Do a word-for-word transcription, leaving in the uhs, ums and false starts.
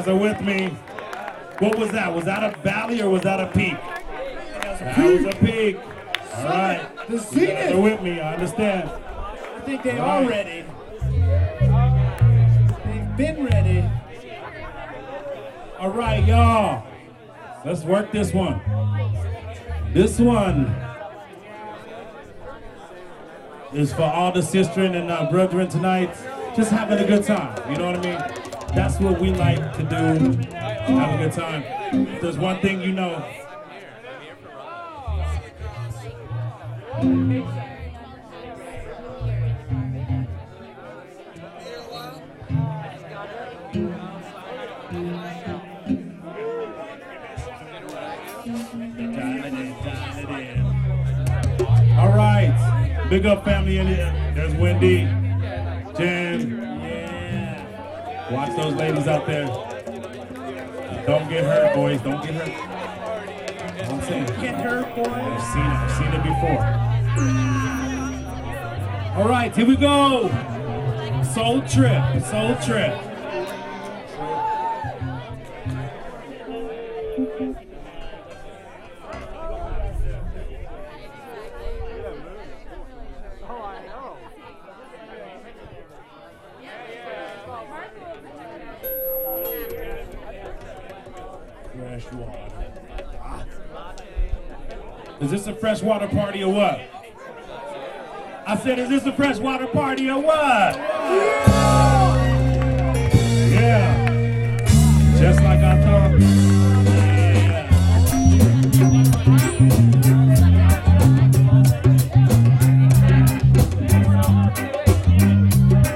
are with me. What was that? Was that a valley or was that a peak? That was a peak. All right. The You Zenith. guys are with me. I understand. I think they All are right. ready. They've been ready. All right, y'all. Let's work this one. This one is for all the sistren and uh, brethren tonight. Just having a good time. You know what I mean? That's what we like to do. Have a good time. If there's one thing you know. All right. Big up family in here. There's Wendy, Jen. Yeah. Watch those ladies out there. Don't get hurt, boys. Don't get hurt. I'm saying. Get hurt, boy. I've seen it. I've seen it before. All right, here we go. Soul Trip. Soul Trip. Fresh water. Ah. Is this a freshwater party or what? I said, is this a freshwater party or what? Yeah. Just like